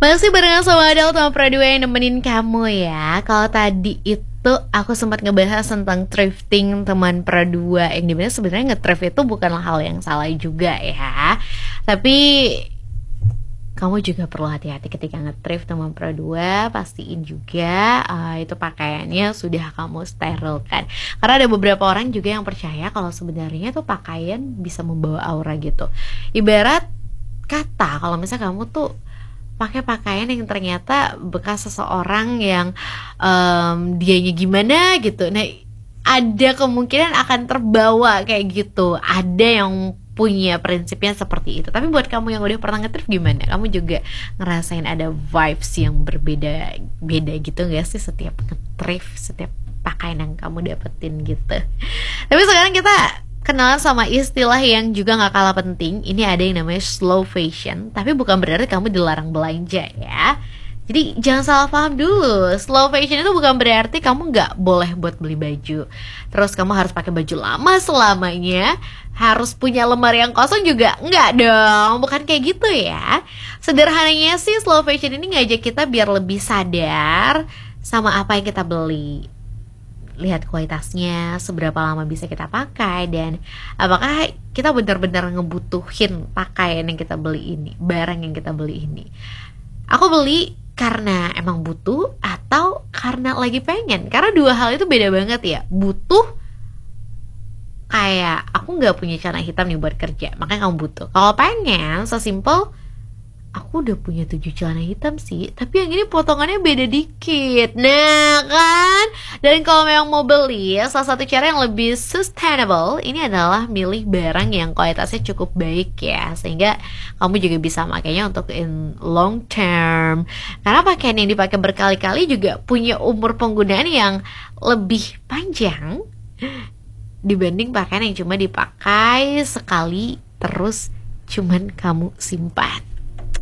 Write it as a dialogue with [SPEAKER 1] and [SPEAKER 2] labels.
[SPEAKER 1] Masih barengan sama Adel sama Pradua yang nemenin kamu ya. Kalau tadi itu aku sempat ngebahas tentang thrifting teman Pradua, yang dimana sebenarnya nge-thrift itu bukanlah hal yang salah juga ya. Tapi kamu juga perlu hati-hati ketika nge-thrift teman Pradua. Pastiin juga itu pakaiannya sudah kamu sterilkan. Karena ada beberapa orang juga yang percaya kalau sebenarnya tuh pakaian bisa membawa aura gitu. Ibarat kata kalau misalnya kamu tuh pakai pakaian yang ternyata bekas seseorang yang dianya gimana gitu, nah ada kemungkinan akan terbawa kayak gitu. Ada yang punya prinsipnya seperti itu. Tapi buat kamu yang udah pernah nge-thrift gimana? Kamu juga ngerasain ada vibes yang berbeda-beda gitu gak sih setiap nge-thrift, setiap pakaian yang kamu dapetin gitu? Tapi sekarang kita kenalan sama istilah yang juga gak kalah penting. Ini ada yang namanya slow fashion. Tapi bukan berarti kamu dilarang belanja ya. Jadi jangan salah paham dulu. Slow fashion itu bukan berarti kamu gak boleh buat beli baju, terus kamu harus pakai baju lama selamanya, harus punya lemari yang kosong juga. Enggak dong, bukan kayak gitu ya. Sederhananya sih slow fashion ini ngajak kita biar lebih sadar sama apa yang kita beli. Lihat kualitasnya, seberapa lama bisa kita pakai, dan apakah kita benar-benar ngebutuhin pakaian yang kita beli ini, barang yang kita beli ini. Aku beli karena emang butuh atau karena lagi pengen. Karena dua hal itu beda banget ya. Butuh kayak aku gak punya celana hitam nih buat kerja, makanya kamu butuh. Kalau pengen, sesimpel aku udah punya 7 celana hitam sih, tapi yang ini potongannya beda dikit. Nah kan. Dan kalau memang mau beli, salah satu cara yang lebih sustainable ini adalah milih barang yang kualitasnya cukup baik ya, sehingga kamu juga bisa makainya untuk in long term. Karena pakaian yang dipakai berkali-kali juga punya umur penggunaan yang lebih panjang dibanding pakaian yang cuma dipakai sekali terus cuman kamu simpan.